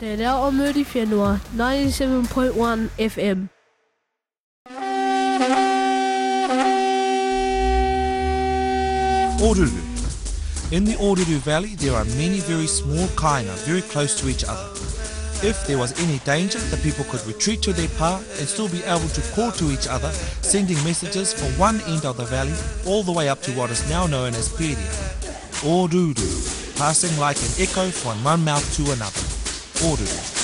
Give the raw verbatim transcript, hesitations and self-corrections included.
Te reo o Muri Whenua, ninety-seven point one F M. Oruru. In the Oruru Valley, there are many very small kainga very close to each other. If there was any danger, the people could retreat to their pa and still be able to call to each other, sending messages from one end of the valley all the way up to what is now known as Peria. Oruru, passing like an echo from one mouth to another. Oruru.